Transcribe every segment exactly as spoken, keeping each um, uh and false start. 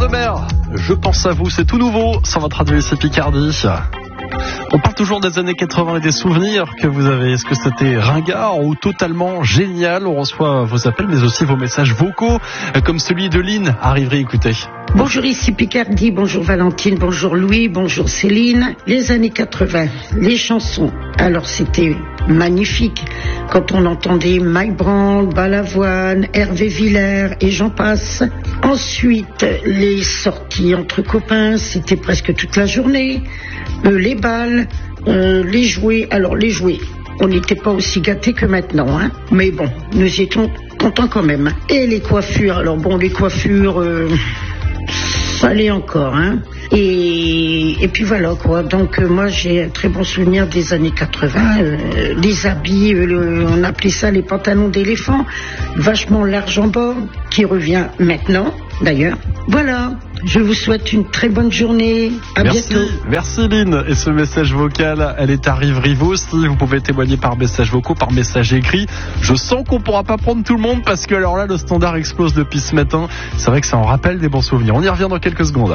Sommer, je pense à vous, c'est tout nouveau sur votre radio ici Picardie. On parle toujours des années quatre-vingts et des souvenirs que vous avez. Est-ce que c'était ringard ou totalement génial? On reçoit vos appels mais aussi vos messages vocaux comme celui de Lynn. Arriverez, écoutez. Bonjour ici Picardie, bonjour Valentine, bonjour Louis, bonjour Céline. Les années quatre-vingts, les chansons, alors c'était magnifique quand on entendait Mike Brand, Balavoine, Hervé Villers et j'en passe. Ensuite, les sorties entre copains, c'était presque toute la journée. Euh, les balles, euh, les jouets, alors les jouets, on n'était pas aussi gâtés que maintenant, hein. Mais bon, nous y étions contents quand même. Et les coiffures, alors bon, les coiffures... Euh ça allait encore, hein. Et, et puis voilà, quoi. Donc, euh, moi, j'ai un très bon souvenir des années quatre-vingts. Euh, les habits, euh, le, on appelait ça les pantalons d'éléphant, vachement large en bord, qui revient maintenant, d'ailleurs. Voilà, je vous souhaite une très bonne journée. À Merci, bientôt. merci Lynn. Et ce message vocal, elle est à Rive-Rivaux aussi. Vous pouvez témoigner par message vocaux, par message écrit. Je sens qu'on pourra pas prendre tout le monde parce que alors là, le standard explose depuis ce matin. C'est vrai que ça en rappelle des bons souvenirs. On y revient dans quelques secondes.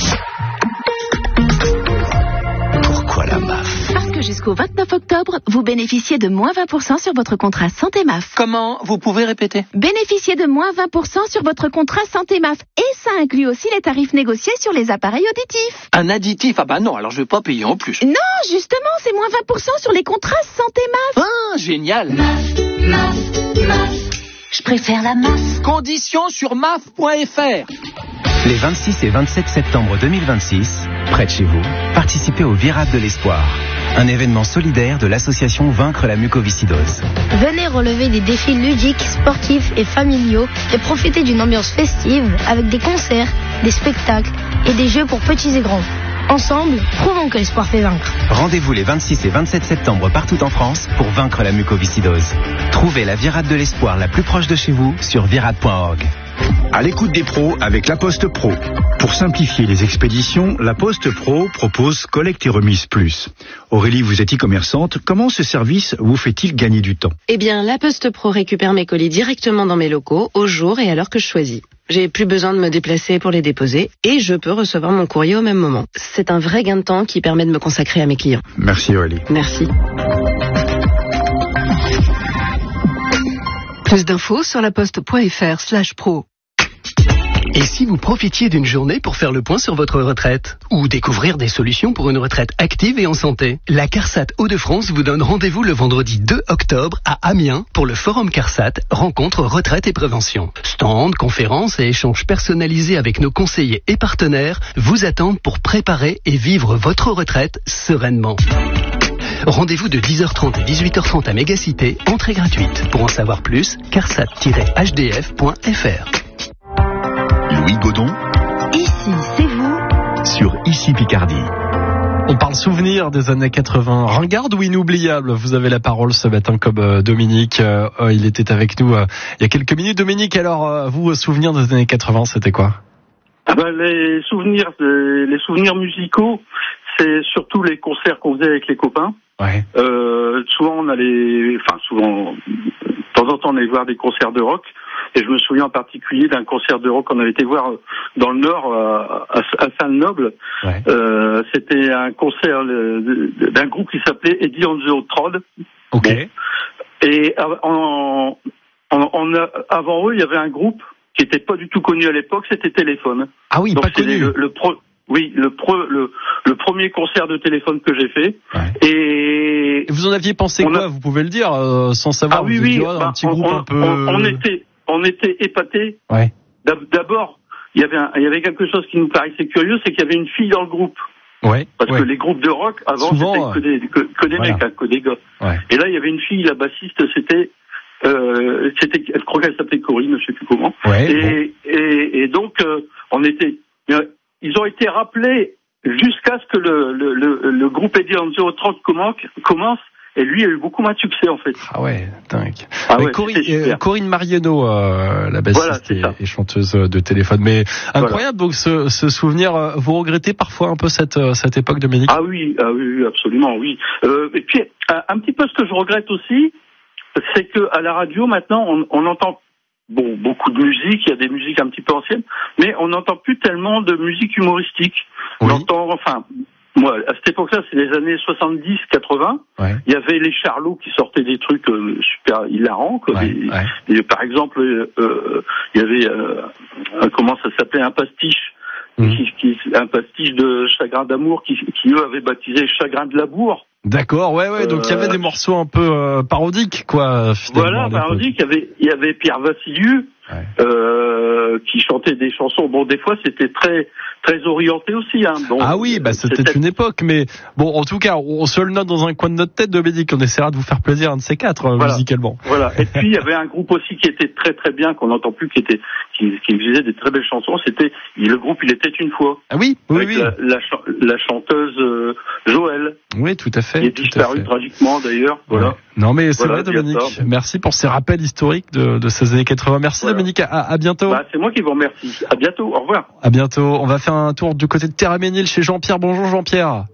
Pourquoi la M A F? Parce que jusqu'au vingt-neuf octobre, vous bénéficiez de moins vingt pour cent sur votre contrat Santé M A F. Comment? Vous pouvez répéter? Bénéficiez de moins vingt pour cent sur votre contrat Santé M A F. Et ça inclut aussi les tarifs négociés sur les appareils auditifs. Un additif? Ah bah non, alors je vais pas payer en plus. Non, justement, c'est moins vingt pour cent sur les contrats Santé M A F. Ah, génial. M A F, M A F, M A F. Je préfère la M A F. Conditions sur M A F point F R. Les vingt-six et vingt-sept septembre deux mille vingt-six, près de chez vous, participez au Virade de l'Espoir, un événement solidaire de l'association Vaincre la mucoviscidose. Venez relever des défis ludiques, sportifs et familiaux et profiter d'une ambiance festive avec des concerts, des spectacles et des jeux pour petits et grands. Ensemble, prouvons que l'espoir fait vaincre. Rendez-vous les vingt-six et vingt-sept septembre partout en France pour vaincre la mucoviscidose. Trouvez la Virade de l'Espoir la plus proche de chez vous sur virade point org. À l'écoute des pros avec La Poste Pro. Pour simplifier les expéditions, La Poste Pro propose Collecte et Remise Plus. Aurélie, vous êtes e-commerçante. Comment ce service vous fait-il gagner du temps? Eh bien, La Poste Pro récupère mes colis directement dans mes locaux, au jour et à l'heure que je choisis. J'ai plus besoin de me déplacer pour les déposer et je peux recevoir mon courrier au même moment. C'est un vrai gain de temps qui permet de me consacrer à mes clients. Merci Aurélie. Merci. Plus d'infos sur laposte.fr slash pro. Et si vous profitiez d'une journée pour faire le point sur votre retraite ou découvrir des solutions pour une retraite active et en santé? La CARSAT Hauts-de-France vous donne rendez-vous le vendredi deux octobre à Amiens pour le Forum CARSAT, rencontre retraite et prévention. Stand, conférences et échanges personnalisés avec nos conseillers et partenaires vous attendent pour préparer et vivre votre retraite sereinement. Rendez-vous de dix heures trente à dix-huit heures trente à Mégacité, entrée gratuite. Pour en savoir plus, carsat tiret h d f point f r. Louis Godon. Ici, c'est vous. Sur Ici Picardie. On parle souvenir des années quatre-vingts. Ringarde ou inoubliable? Vous avez la parole ce matin comme euh, Dominique. Euh, il était avec nous euh, il y a quelques minutes. Dominique, alors, euh, vous, souvenirs des années quatre-vingts, c'était quoi? Ah ben, les souvenirs, les souvenirs musicaux, c'est surtout les concerts qu'on faisait avec les copains. Ouais. Euh, souvent, on allait, enfin, souvent, de temps en temps, on allait voir des concerts de rock. Et je me souviens en particulier d'un concert de rock qu'on avait été voir dans le Nord, à, à Saint-Noble. Ouais. Euh, c'était un concert d'un groupe qui s'appelait Eddie on the Hot Rod. Ok. Bon. Et en, en, en, avant eux, il y avait un groupe qui n'était pas du tout connu à l'époque, c'était Téléphone. Ah oui, donc pas connu. Le, le pro, oui, le, pro, le, le premier concert de Téléphone que j'ai fait. Ouais. Et, Et vous en aviez pensé quoi? a... Vous pouvez le dire euh, sans savoir. Ah oui, vous oui. dire, Bah, un petit on, groupe on, un peu. On, on était, on était épatés. Ouais. D'abord, il y avait, un, il y avait quelque chose qui nous paraissait curieux, c'est qu'il y avait une fille dans le groupe. Ouais. Parce ouais. que les groupes de rock avant souvent, c'était que des, que, que des voilà. mecs, hein, que des gars. Ouais. Et là, il y avait une fille, la bassiste, c'était, euh, c'était, je crois qu'elle s'appelait Corinne, je sais plus comment. Ouais, et, bon. et, et donc, euh, on était, ils ont été rappelés jusqu'à ce que le, le, le, le groupe Eddie on the Hot Rod commence, commence. Et lui a eu beaucoup moins de succès en fait. Ah ouais, dingue. Ah ouais, ouais, Corinne, euh, Corinne Mariano, euh, la bassiste voilà, et, et chanteuse de Téléphone. Mais incroyable, voilà. Donc ce, ce souvenir, vous regrettez parfois un peu cette, cette époque, Dominique? Ah oui, ah oui, absolument, oui. Euh, et puis un, un petit peu ce que je regrette aussi, c'est que à la radio maintenant, on, on entend bon, beaucoup de musique, il y a des musiques un petit peu anciennes, mais on n'entend plus tellement de musique humoristique. Oui. On entend, enfin, moi, à cette époque-là, c'est les années soixante-dix quatre-vingts. Ouais. Il y avait les Charlots qui sortaient des trucs euh, super hilarants, quoi. Ouais, des, ouais. des, par exemple, euh, il y avait, euh, un, comment ça s'appelait, un pastiche. Mmh. Qui, qui, un pastiche de Chagrin d'amour qui, qui eux avaient baptisé Chagrin de Labour. D'accord, ouais, ouais. Donc il euh, y avait des morceaux un peu euh, parodiques, quoi. Voilà, parodiques. Il y avait, il y avait Pierre Vassiliou, ouais. euh, qui chantait des chansons. Bon, des fois c'était très, très orienté aussi. Hein. Bon, ah oui, bah c'était, c'était une époque, mais bon, en tout cas, on se le note dans un coin de notre tête, Dominique. On essaiera de vous faire plaisir un de ces quatre voilà. musicalement. Voilà. Et puis il y avait un groupe aussi qui était très très bien, qu'on n'entend plus, qui était, qui, qui faisait des très belles chansons. C'était le groupe Il était une fois. Ah oui, oui, avec oui. La, la, la chanteuse euh, Joël. Oui, tout à fait. Qui est disparue tragiquement d'ailleurs. Voilà. Ouais. Non mais c'est voilà, vrai, Dominique. Merci pour ces rappels historiques de, de ces années quatre-vingts. Merci voilà. Dominique. À, à bientôt. Bah, c'est moi qui vous remercie. À bientôt. Au revoir. À bientôt. On va faire un tour du côté de Terre-à-Ménil chez Jean-Pierre. Bonjour Jean-Pierre.